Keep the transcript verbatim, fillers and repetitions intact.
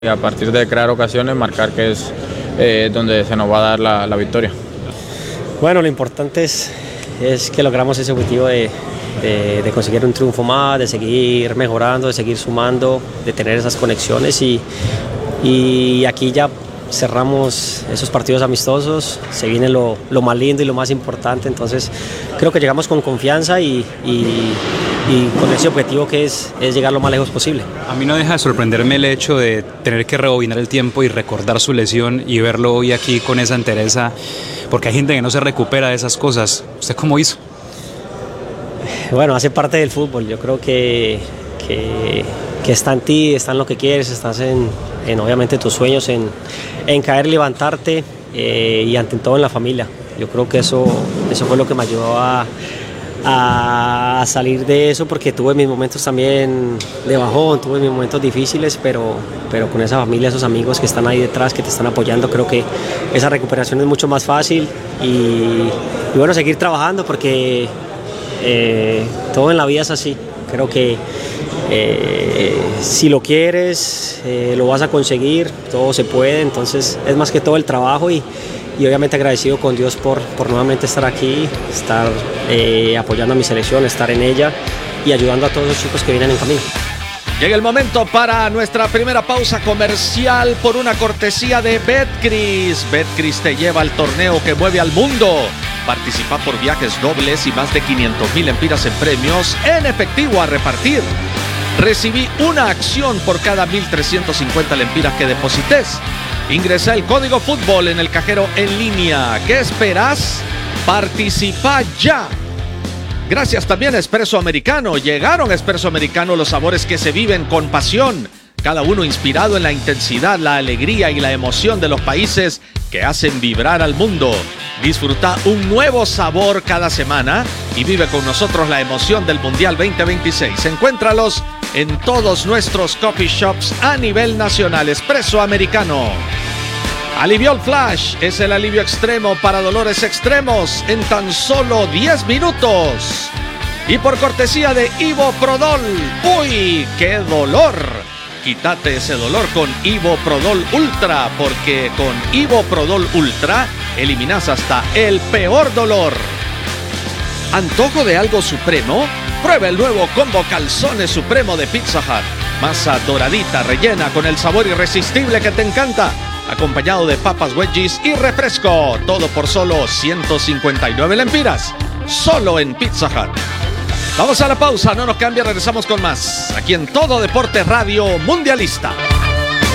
Y a partir de crear ocasiones, marcar, que es eh, donde se nos va a dar la, la victoria. Bueno, lo importante es, es que logramos ese objetivo de, de, de conseguir un triunfo más, de seguir mejorando, de seguir sumando, de tener esas conexiones y, y aquí ya cerramos esos partidos amistosos, se viene lo, lo más lindo y lo más importante, entonces creo que llegamos con confianza y, y, y con ese objetivo que es, es llegar lo más lejos posible. A mí no deja de sorprenderme el hecho de tener que rebobinar el tiempo y recordar su lesión y verlo hoy aquí con esa entereza, porque hay gente que no se recupera de esas cosas. ¿Usted cómo hizo? Bueno, hace parte del fútbol, yo creo que, que, que está en ti, está en lo que quieres, estás en, en obviamente tus sueños, en, en caer, levantarte eh, y ante todo en la familia. Yo creo que eso, eso fue lo que me ayudó a, a salir de eso, porque tuve mis momentos también de bajón, tuve mis momentos difíciles, pero, pero con esa familia, esos amigos que están ahí detrás, que te están apoyando, creo que esa recuperación es mucho más fácil y, y bueno, seguir trabajando porque eh, todo en la vida es así. Creo que eh, si lo quieres, eh, lo vas a conseguir, todo se puede, entonces es más que todo el trabajo y, y obviamente agradecido con Dios por, por nuevamente estar aquí, estar eh, apoyando a mi selección, estar en ella y ayudando a todos los chicos que vienen en camino. Llega el momento para nuestra primera pausa comercial por una cortesía de Betcris. Betcris te lleva al torneo que mueve al mundo. Participa por viajes dobles y más de quinientos mil empiras en premios en efectivo a repartir. Recibí una acción por cada mil trescientos cincuenta lempiras que deposites. Ingresa el código fútbol en el cajero en línea. ¿Qué esperas? Participa ya. Gracias también a Espresso Americano. Llegaron a Espresso Americano los sabores que se viven con pasión. Cada uno inspirado en la intensidad, la alegría y la emoción de los países que hacen vibrar al mundo. Disfruta un nuevo sabor cada semana y vive con nosotros la emoción del Mundial veinte veintiséis. Encuéntralos en todos nuestros coffee shops a nivel nacional. Espresso Americano. Aliviol Flash es el alivio extremo para dolores extremos en tan solo diez minutos. Y por cortesía de Ivoprodol. ¡Uy, qué dolor! Quítate ese dolor con Ivoprodol Ultra, porque con Ivoprodol Ultra eliminas hasta el peor dolor. ¿Antojo de algo supremo? Prueba el nuevo combo calzones supremo de Pizza Hut. Masa doradita rellena con el sabor irresistible que te encanta, acompañado de papas wedgies y refresco. Todo por solo ciento cincuenta y nueve lempiras. Solo en Pizza Hut. Vamos a la pausa, no nos cambie, regresamos con más. Aquí en Todo Deporte Radio Mundialista.